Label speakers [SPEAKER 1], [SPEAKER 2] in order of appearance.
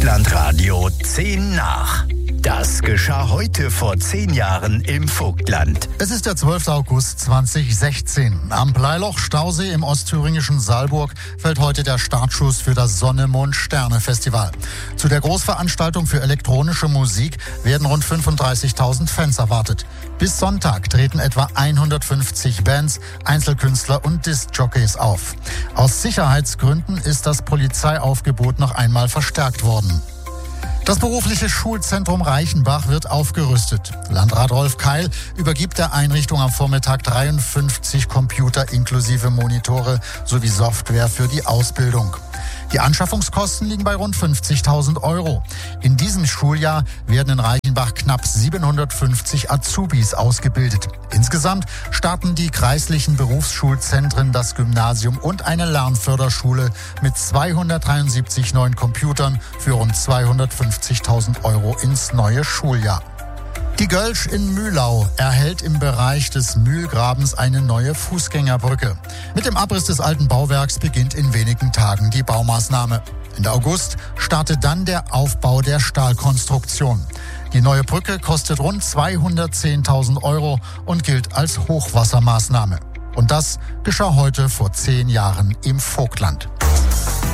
[SPEAKER 1] Vogtlandradio 10 nach. Das geschah heute vor 10 Jahren im Vogtland.
[SPEAKER 2] Es ist der 12. August 2016. Am Bleiloch-Stausee im ostthüringischen Saalburg fällt heute der Startschuss für das Sonne-Mond-Sterne-Festival. Zu der Großveranstaltung für elektronische Musik werden rund 35.000 Fans erwartet. Bis Sonntag treten etwa 150 Bands, Einzelkünstler und Disc-Jockeys auf. Aus Sicherheitsgründen ist das Polizeiaufgebot noch einmal verstärkt worden. Das berufliche Schulzentrum Reichenbach wird aufgerüstet. Landrat Rolf Keil übergibt der Einrichtung am Vormittag 53 Computer inklusive Monitore sowie Software für die Ausbildung. Die Anschaffungskosten liegen bei rund 50.000 Euro. In diesem Schuljahr werden in Reichenbach knapp 750 Azubis ausgebildet. Insgesamt starten die kreislichen Berufsschulzentren, das Gymnasium und eine Lernförderschule mit 273 neuen Computern für rund 250.000 Euro ins neue Schuljahr. Die Gölsch in Mühlau erhält im Bereich des Mühlgrabens eine neue Fußgängerbrücke. Mit dem Abriss des alten Bauwerks beginnt in wenigen Tagen die Baumaßnahme. Ende August startet dann der Aufbau der Stahlkonstruktion. Die neue Brücke kostet rund 210.000 Euro und gilt als Hochwassermaßnahme. Und das geschah heute vor 10 Jahren im Vogtland.